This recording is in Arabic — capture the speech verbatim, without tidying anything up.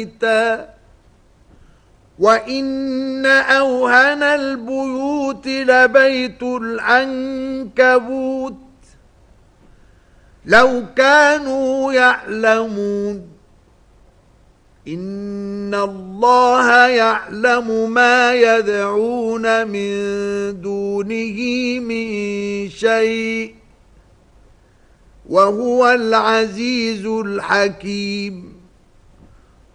وَإِنَّ أَوْهَنَ الْبُيُوتِ لَبَيْتُ الْعَنكَبُوتِ لَوْ كَانُوا يَعْلَمُونَ إِنَّ اللَّهَ يَعْلَمُ مَا يَدْعُونَ مِن دُونِهِ مِن شَيْءٍ وَهُوَ الْعَزِيزُ الْحَكِيمُ.